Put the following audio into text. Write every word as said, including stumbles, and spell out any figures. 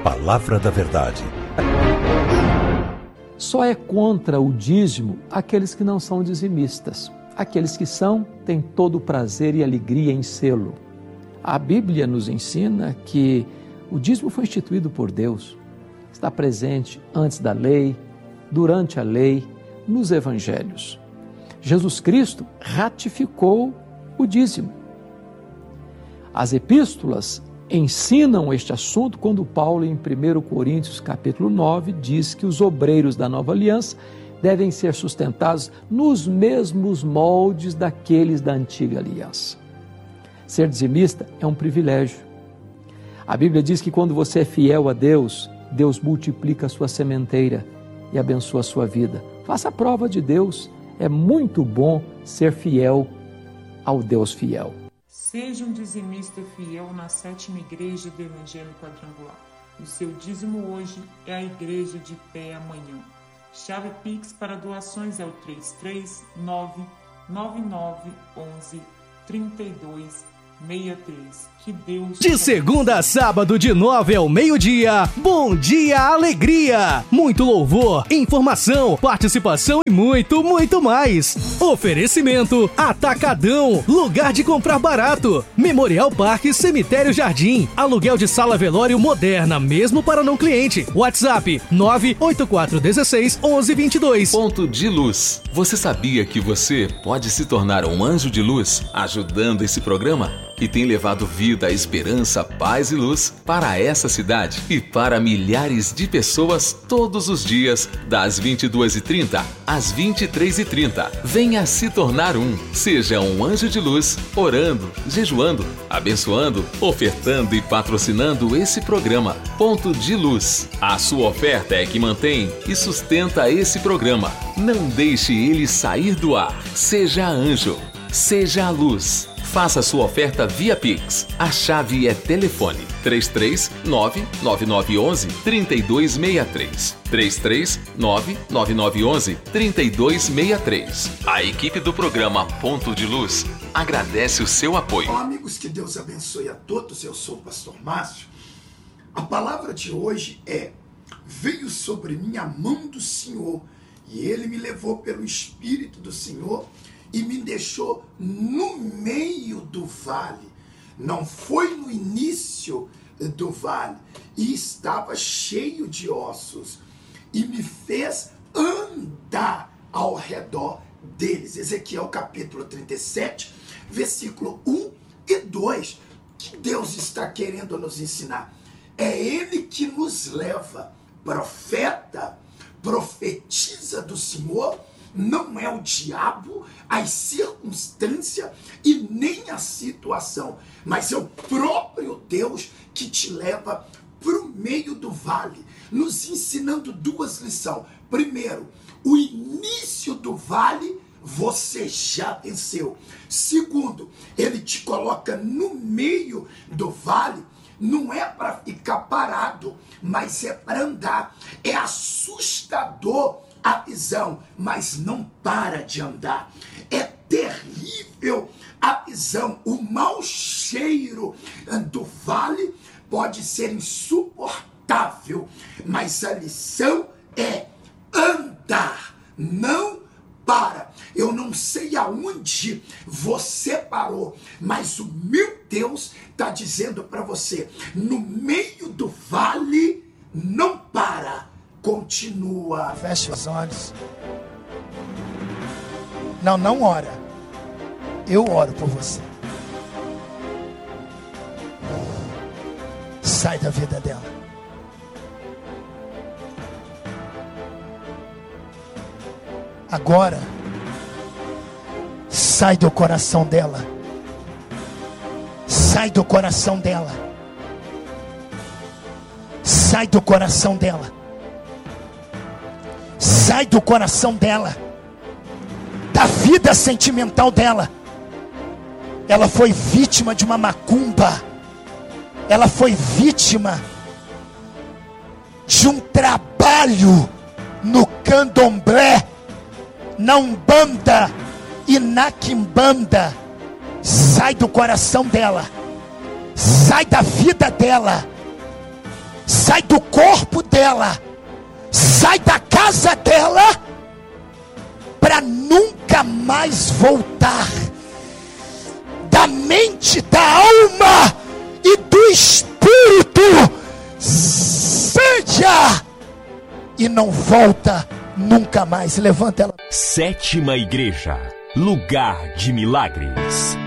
Palavra da Verdade. Só é contra o dízimo aqueles que não são dizimistas. Aqueles que são, têm todo o prazer e alegria em sê-lo. A Bíblia nos ensina que o dízimo foi instituído por Deus. Está presente antes da lei, durante a lei, nos evangelhos. Jesus Cristo ratificou o dízimo. As epístolas ensinam este assunto quando Paulo, em primeiro Coríntios capítulo nove, diz que os obreiros da nova aliança devem ser sustentados nos mesmos moldes daqueles da antiga aliança. Ser dizimista é um privilégio. A Bíblia diz que quando você é fiel a Deus, Deus multiplica a sua sementeira e abençoa a sua vida. Faça a prova de Deus. É muito bom ser fiel ao Deus fiel. Seja um dizimista fiel na sétima igreja do Evangelho Quadrangular. O seu dízimo hoje é a igreja de pé amanhã. Chave Pix para doações é o três três nove nove nove um um três dois seis três. Que Deus... De segunda a sábado, de nove ao meio-dia, Bom Dia Alegria. Muito louvor, informação, participação e muito, muito mais. Oferecimento Atacadão, lugar de comprar barato. Memorial Parque Cemitério Jardim. Aluguel de sala velório moderna, mesmo para não cliente. WhatsApp nove oito quatro um seis um um dois dois. Ponto de Luz. Você sabia que você pode se tornar um anjo de luz ajudando esse programa? Que tem levado vida, esperança, paz e luz para essa cidade e para milhares de pessoas todos os dias, das vinte e duas e trinta às vinte e três e trinta. Venha se tornar um. Seja um anjo de luz, orando, jejuando, abençoando, ofertando e patrocinando esse programa. Ponto de Luz. A sua oferta é que mantém e sustenta esse programa. Não deixe ele sair do ar. Seja anjo. Seja a luz. Faça sua oferta via Pix. A chave é telefone três três nove nove nove um um três dois seis três. três três nove nove nove um um três dois seis três. A equipe do programa Ponto de Luz agradece o seu apoio. Olá, amigos, que Deus abençoe a todos. Eu sou o pastor Márcio. A palavra de hoje é: veio sobre mim a mão do Senhor, e Ele me levou pelo Espírito do Senhor e me deixou no meio do vale. Não foi no início do vale. E estava cheio de ossos. E me fez andar ao redor deles. Ezequiel capítulo trinta e sete, versículo um e dois. Que Deus está querendo nos ensinar? É Ele que nos leva. Profeta, profetiza do Senhor. Não é o diabo, as circunstâncias e nem a situação, mas é o próprio Deus que te leva para o meio do vale, nos ensinando duas lições. Primeiro, o início do vale você já venceu. Segundo, ele te coloca no meio do vale. Não é para ficar parado, mas é para andar. É assustador a visão, mas não para de andar. É terrível a visão. O mau cheiro do vale pode ser insuportável, mas a lição é andar, não para. Eu não sei aonde você parou, mas o meu Deus está dizendo para você: no meio do vale, não para. Continua. Feche os olhos. Não, não ora. Eu oro por você. Sai da vida dela. Agora, sai do coração dela. Sai do coração dela. Sai do coração dela. Sai do coração dela, da vida sentimental dela. Ela foi vítima de uma macumba. Ela foi vítima de um trabalho no candomblé, na umbanda e na quimbanda. Sai do coração dela. Sai da vida dela. sai do corpo dela, sai da casa dela, para nunca mais voltar. Da mente, da alma e do espírito, seja, e não volta nunca mais. Levanta ela. Sétima Igreja, lugar de milagres.